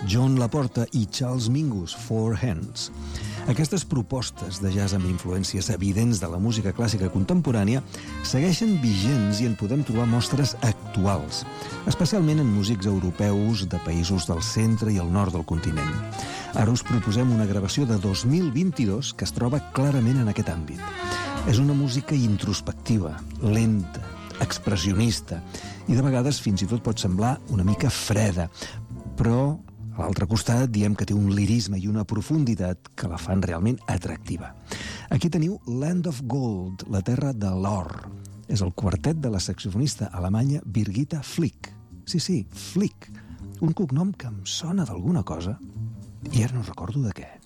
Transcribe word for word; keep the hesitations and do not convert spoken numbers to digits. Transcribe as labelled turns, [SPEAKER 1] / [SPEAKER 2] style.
[SPEAKER 1] John Laporta i Charles Mingus, Four Hands. Aquestes propostes de jazz amb influències evidents de la música clàssica contemporània segueixen vigents i en podem trobar mostres actuals, especialment en músics europeus de països del centre i el nord del continent. Ara us proposem una gravació de dos mil vint-i-dos que es troba clarament en aquest àmbit. És una música introspectiva, lenta, expressionista i de vegades fins i tot pot semblar una mica freda, però a l'altre costat diem que té un lirisme i una profunditat que la fan realment atractiva. Aquí teniu Land of Gold, la terra de l'or. És el quartet de la saxofonista alemanya Birgitta Flick. Sí, sí, Flick. Un cognom que em sona d'alguna cosa i ara no recordo de què.